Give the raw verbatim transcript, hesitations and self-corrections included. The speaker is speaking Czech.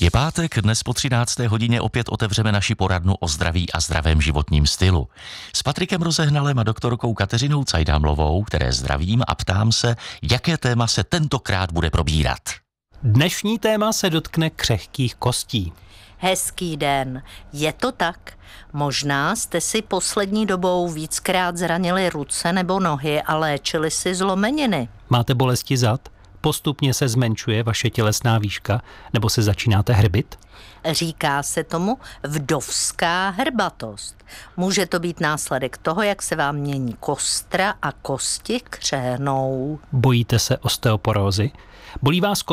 Je pátek, dnes po třinácté hodině opět otevřeme naši poradnu o zdraví a zdravém životním stylu. S Patrikem Rozehnalem a doktorkou Kateřinou Cajdámlovou, které zdravím a ptám se, jaké téma se tentokrát bude probírat. Dnešní téma se dotkne křehkých kostí. Hezký den, je to tak? Možná jste si poslední dobou víckrát zranili ruce nebo nohy a léčili si zlomeniny. Máte bolesti zad? Postupně se zmenšuje vaše tělesná výška nebo se začínáte hrbit? Říká se tomu vdovská hrbatost. Může to být následek toho, jak se vám mění kostra a kosti křehnou. Bojíte se osteoporózy? Bolí vás